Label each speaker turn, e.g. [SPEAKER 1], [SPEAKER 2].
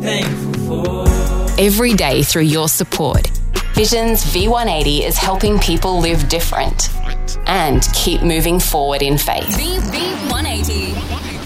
[SPEAKER 1] thankful for.
[SPEAKER 2] Every day through your support, Vision's V180 is helping people live different and keep moving forward in faith.
[SPEAKER 3] V180.